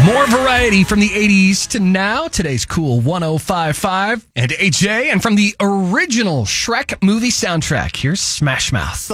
More variety from the 80s to now. Today's Cool 105.5 and AJ. And from the original Shrek movie soundtrack, here's Smash Mouth.